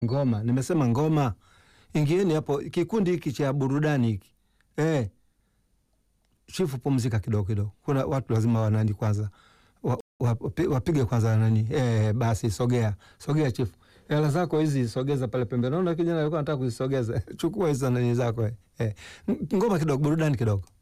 Ngoma, nimesema ngoma. Ingieni hapo kikundi hiki cha burudani hiki. Chifu pumzika kidogo kidogo. Kuna watu lazima wanani kwanza. Wapige kwanza nani. Basi sogea. Sogea chifu. Hela zako hizi sogeza pale pembeni. Naona kijana alikuwa anataka kuzisogeza. Chukua hizo nani zako. Ngoma kidogo, burudani kidogo.